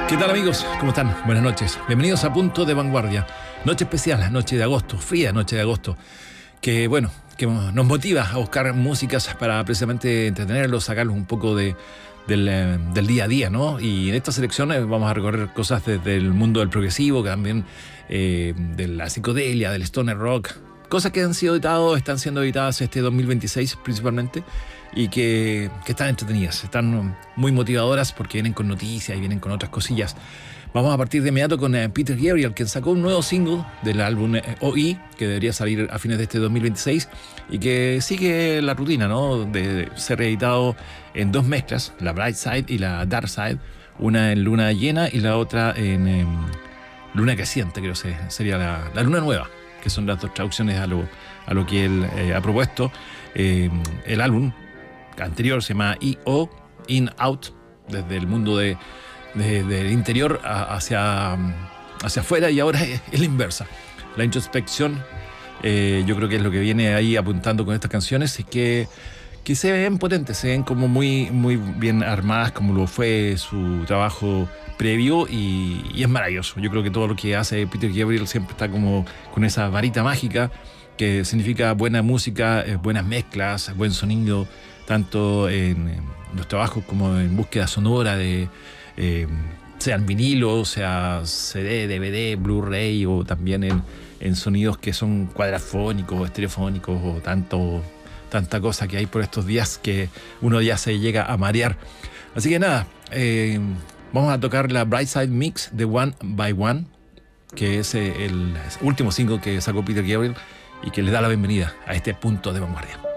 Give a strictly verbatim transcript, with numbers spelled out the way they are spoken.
¿Qué tal, amigos? ¿Cómo están? Buenas noches. Bienvenidos a Punto de Vanguardia. Noche especial, noche de agosto, fría noche de agosto, que bueno, que nos motiva a buscar músicas para precisamente entretenerlos, sacarlos un poco de, del, eh, del día a día, ¿no? Y en esta selección eh, vamos a recorrer cosas desde el mundo del progresivo, también eh, de la psicodelia, del stoner rock, cosas que han sido editadas, están siendo editadas este dos mil veintiséis principalmente, y que, que están entretenidas, están muy motivadoras porque vienen con noticias y vienen con otras cosillas. Vamos a partir de inmediato con eh, Peter Gabriel, quien sacó un nuevo single del álbum eh, O I, que debería salir a fines de este dos mil veintiséis, y que sigue la rutina, ¿no?, de ser editado en dos mezclas, la Bright Side y la Dark Side, una en luna llena y la otra en eh, luna creciente, creo que sería la, la luna nueva, que son las dos traducciones a lo, a lo que él eh, ha propuesto. Eh, el álbum anterior se llama I O, In Out, desde el mundo de, de, del interior a, hacia, hacia afuera, y ahora es, es la inversa. La introspección, eh, yo creo que es lo que viene ahí apuntando con estas canciones, y que, que se ven potentes, se ven como muy, muy bien armadas, como lo fue su trabajo previo, y, y es maravilloso. Yo creo que todo lo que hace Peter Gabriel siempre está como con esa varita mágica que significa buena música, eh, buenas mezclas, buen sonido, tanto en, en los trabajos como en búsqueda sonora de eh, sea en vinilo, sea C D, D V D, Blu-ray, o también en, en sonidos que son cuadrafónicos, estereofónicos, o tanto, tanta cosa que hay por estos días que uno ya se llega a marear. Así que nada, eh, vamos a tocar la Bright Side Mix de One by One, que es el último single que sacó Peter Gabriel y que le da la bienvenida a este punto de vanguardia.